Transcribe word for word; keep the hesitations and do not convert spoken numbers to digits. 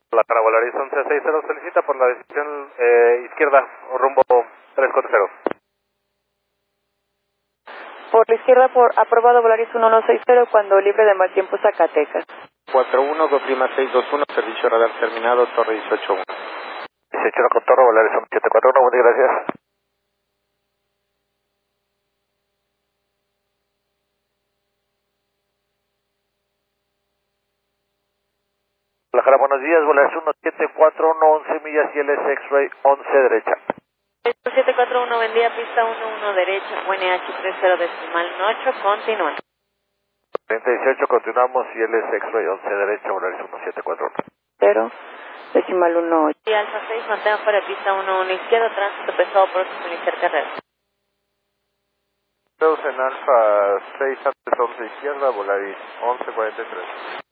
La cara Volaris once sesenta, solicita por la dirección eh, izquierda, rumbo tres cuatro cero. Por la izquierda, por aprobado Volaris uno uno seis cero, cuando libre de mal tiempo Zacatecas. cuatro uno, Goprima seis dos uno, servicio radar terminado, Torre dieciocho uno. dieciocho uno con Torre, Volaris uno siete cuatro uno, muchas gracias. Guadalajara, buenos días, Volaris uno siete cuatro uno, once millas y L S X-Ray once derecha. uno siete cuatro uno, vendía pista uno uno derecha, U N H tres cero decimal ocho, continúa. treinta dieciocho, continuamos y L S X-Ray once derecha, Volaris uno siete cuatro uno. cero, decimal uno ocho. Y Alfa seis, mantenga fuera pista uno uno izquierda, tránsito pesado, próximo a iniciar carrera. En Alfa seis antes once izquierda, Volaris once cuarenta y tres.